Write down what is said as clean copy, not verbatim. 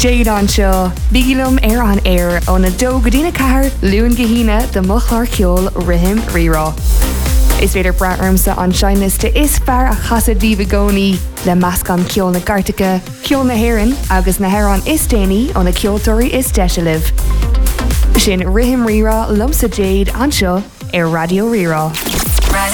Jade anseo, bígilum an air on a dó godína cahar luúin gahína de mochlar ceol rihim rirá. Is féidir braarmsa an seinliste is fear a chasad díbagóní le meascan ceol na Gartacha, ceol na Héireann agus na Héireann is déanaí ó na ceoltóirí is deisialah. Sin rihim rirá lumsa Jade anseo ar Radio Rirá.